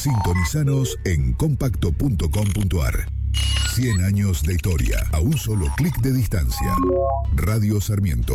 Sintonizanos en compacto.com.ar. 100 años de historia a un solo clic de distancia. Radio Sarmiento.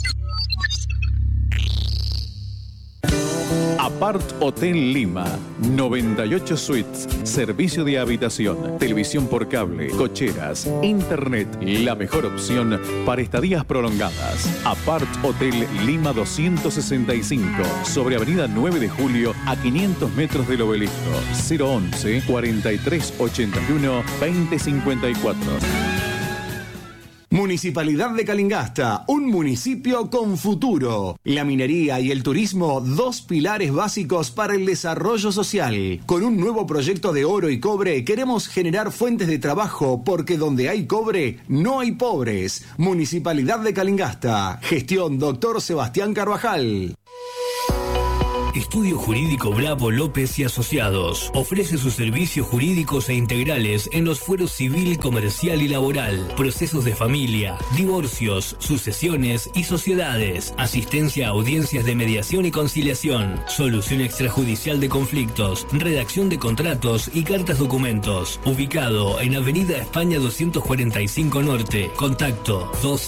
Apart Hotel Lima, 98 suites, servicio de habitación, televisión por cable, cocheras, internet, la mejor opción para estadías prolongadas. Apart Hotel Lima 265, sobre Avenida 9 de Julio, a 500 metros del Obelisco. 011 4381 2054. Municipalidad de Calingasta, un municipio con futuro. La minería y el turismo, dos pilares básicos para el desarrollo social. Con un nuevo proyecto de oro y cobre, queremos generar fuentes de trabajo, porque donde hay cobre, no hay pobres. Municipalidad de Calingasta. Gestión Dr. Sebastián Carvajal. Estudio Jurídico Bravo López y Asociados ofrece sus servicios jurídicos e integrales en los fueros civil, comercial y laboral, procesos de familia, divorcios, sucesiones y sociedades, asistencia a audiencias de mediación y conciliación, solución extrajudicial de conflictos, redacción de contratos y cartas documentos. Ubicado en Avenida España 245 Norte. Contacto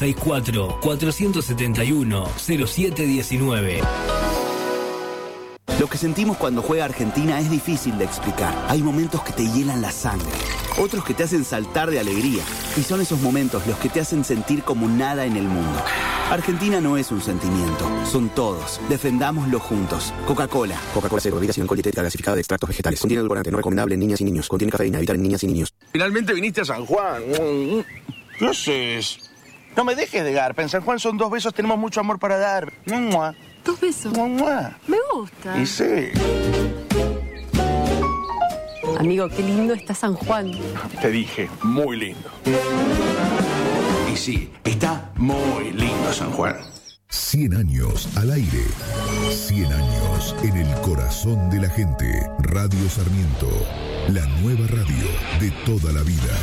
264-471-0719. Lo que sentimos cuando juega Argentina es difícil de explicar. Hay momentos que te hielan la sangre, otros que te hacen saltar de alegría. Y son esos momentos los que te hacen sentir como nada en el mundo. Argentina no es un sentimiento, son todos. Defendámoslo juntos. Coca-Cola. Coca-Cola cero, bebidas con dietética gasificada de extractos vegetales. Contiene edulcorante no recomendable en niñas y niños. Contiene cafeína, evitar en niñas y niños. Finalmente viniste a San Juan. ¿Qué haces? No me dejes de garpa. En San Juan son 2 besos, tenemos mucho amor para dar. 2 besos. Me gusta. Y sí. Amigo, qué lindo está San Juan. Te dije, muy lindo. Y sí, está muy lindo San Juan. 100 años al aire. 100 años en el corazón de la gente. Radio Sarmiento, la nueva radio de toda la vida.